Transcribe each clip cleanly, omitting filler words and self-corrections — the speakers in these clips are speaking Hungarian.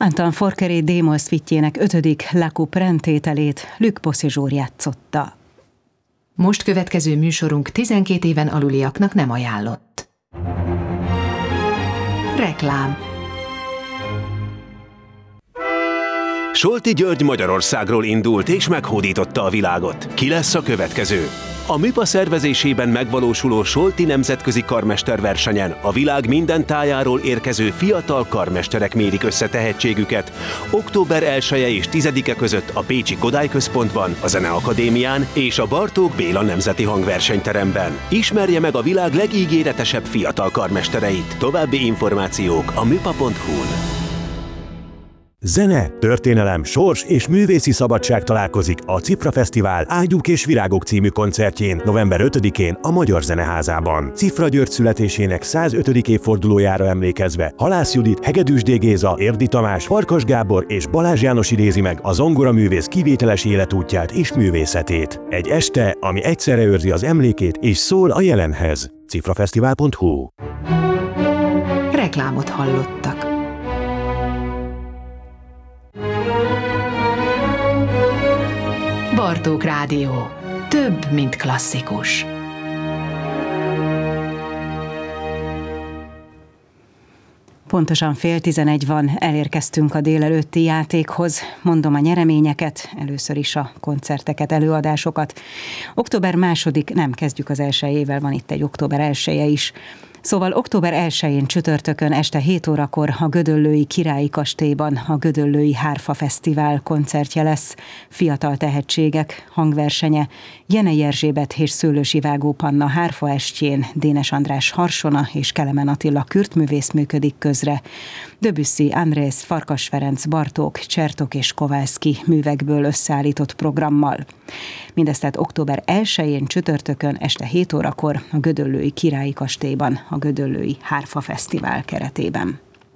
Antoine Forqueré D-moll szvitjének 5. La Coupe rendtételét Luc Bossé-Jour játszotta. Most következő műsorunk 12 éven aluliaknak nem ajánlott. Reklám. Solti György Magyarországról indult és meghódította a világot. Ki lesz a következő? A MIPA szervezésében megvalósuló Solti nemzetközi karmesterversenyen a világ minden tájáról érkező fiatal karmesterek mérik össze tehetségüket. Október 1-e és 10-e között a Pécsi Kodály Központban, a Zeneakadémián és a Bartók Béla Nemzeti Hangversenyteremben. Ismerje meg a világ legígéretesebb fiatal karmestereit. További információk a mipa.hu-n. Zene, történelem, sors és művészi szabadság találkozik a Cifra Fesztivál Ágyúk és Virágok című koncertjén november 5-én a Magyar Zeneházában. Cifra György születésének 105. évfordulójára emlékezve Halász Judit, Hegedűs D. Géza, Érdi Tamás, Farkas Gábor és Balázs János idézi meg a zongoraművész kivételes életútját és művészetét. Egy este, ami egyszerre őrzi az emlékét és szól a jelenhez. cifrafesztivál.hu. Reklámot hallottak. Bartók Rádió. Több, mint klasszikus. Pontosan 10:11 van, elérkeztünk a délelőtti játékhoz. Mondom a nyereményeket, először is a koncerteket, előadásokat. Október 2, nem kezdjük az 1-ével, van itt egy október 1-je is. Szóval október 1-én csütörtökön este 7 órakor a Gödöllői Királyi Kastélyban a Gödöllői Hárfa Fesztivál koncertje lesz. Fiatal tehetségek hangversenye. Jenei Erzsébet és Szőlősi Vágó Panna hárfa estjén Dénes András harsona és Kelemen Attila kürtművész működik közre. Debussy, Andrés, Farkas Ferenc, Bartók, Csertok és Kovalszky művekből összeállított programmal. Mindezt tehát október 1-én csütörtökön este 7 órakor a Gödöllői Királyi Kastélyban a Gödöllői Hárfa Fesztivál keretében.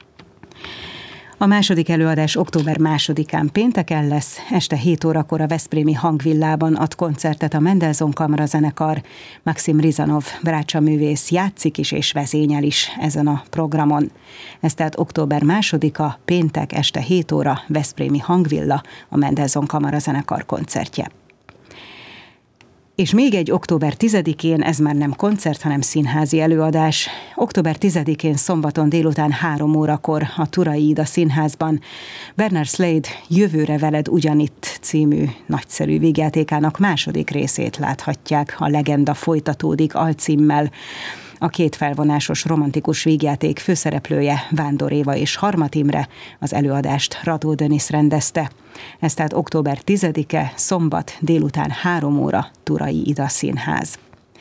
A második előadás október 2-án pénteken lesz, este 7 órakor a veszprémi Hangvillában ad koncertet a Mendelssohn Kamarazenekar. Maxim Rizanov brácsaművész játszik is és vezényel is ezen a programon. Ez tehát október 2-a, péntek este 7 óra, veszprémi Hangvilla, a Mendelssohn Kamarazenekar koncertje. És még egy október 10-én, ez már nem koncert, hanem színházi előadás. Október 10-én szombaton délután 3 órakor a Turai Ida Színházban Bernard Slade Jövőre veled ugyanitt című nagyszerű vígjátékának második részét láthatják. A legenda folytatódik alcímmel. A két felvonásos romantikus vígjáték főszereplője Vándor Éva és Harmat Imre, az előadást Radó Dönisz rendezte. Ez tehát október 10-e, szombat délután 3 óra, Turai Ida Színház.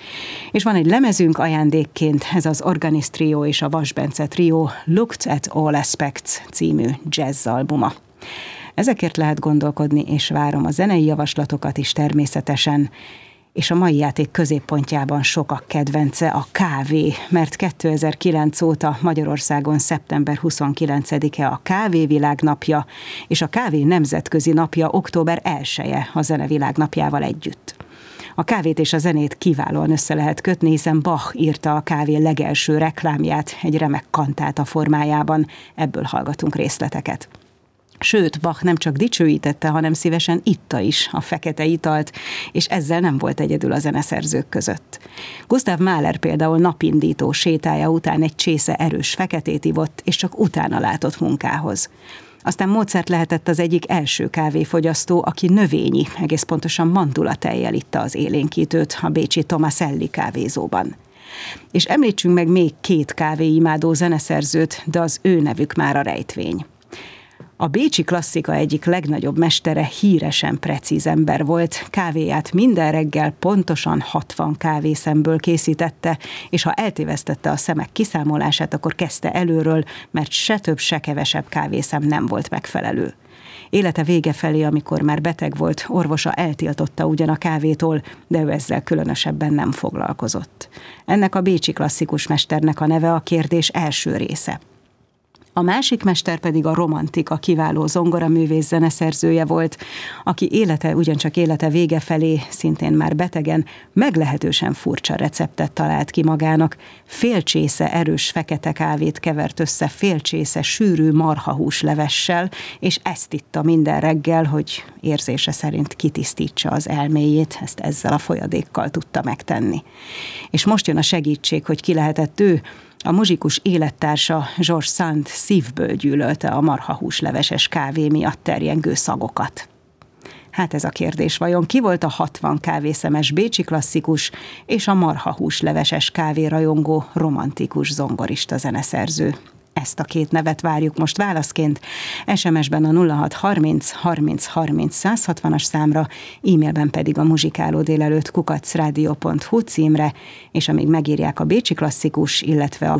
És van egy lemezünk ajándékként, ez az Organist Trio és a Vas Bence Trio Looked at All Aspects című jazz albuma. Ezekért lehet gondolkodni, és várom a zenei javaslatokat is természetesen. És a mai játék középpontjában sokak kedvence a kávé, mert 2009 óta Magyarországon szeptember 29-e a Kávévilág napja, és a Kávé Nemzetközi napja október 1-je a Zenevilág napjával együtt. A kávét és a zenét kiválóan össze lehet kötni, hiszen Bach írta a kávé legelső reklámját egy remek kantáta formájában, ebből hallgatunk részleteket. Sőt, Bach nem csak dicsőítette, hanem szívesen itta is a fekete italt, és ezzel nem volt egyedül a zeneszerzők között. Gustav Mahler például napindító sétája után egy csésze erős feketét ivott, és csak utána látott munkához. Aztán Mozart lehetett az egyik első kávéfogyasztó, aki növényi, egész pontosan mandulatejjel itta az élénkítőt a bécsi Tomaselli kávézóban. És említsünk meg még 2 kávéimádó zeneszerzőt, de az ő nevük már a rejtvény. A bécsi klasszika egyik legnagyobb mestere híresen precíz ember volt, kávéját minden reggel pontosan 60 kávészemből készítette, és ha eltévesztette a szemek kiszámolását, akkor kezdte előről, mert se több, se kevesebb kávészem nem volt megfelelő. Élete vége felé, amikor már beteg volt, orvosa eltiltotta ugyan a kávétól, de ő ezzel különösebben nem foglalkozott. Ennek a bécsi klasszikus mesternek a neve a kérdés első része. A másik mester pedig a Romantika kiváló zongoraművész zeneszerzője volt, aki ugyancsak élete vége felé, szintén már betegen, meglehetősen furcsa receptet talált ki magának. Fél csésze erős fekete kávét kevert össze fél csésze sűrű marhahúslevessel, és ezt itta minden reggel, hogy érzése szerint kitisztítsa az elméjét, ezt ezzel a folyadékkal tudta megtenni. És most jön a segítség, hogy ki lehetett ő. A muzsikus élettársa George Sand szívből gyűlölte a marhahúsleveses kávé miatt terjengő szagokat. Hát ez a kérdés, vajon ki volt a 60 kávészemes bécsi klasszikus és a marhahúsleveses kávé rajongó romantikus zongorista zeneszerző? Ezt a két nevet várjuk most válaszként. SMS-ben a 0630 30 30 160-as számra, e-mailben pedig a muzsikálódélelőtt @radio.hu címre, és amíg megírják a bécsi klasszikus, illetve a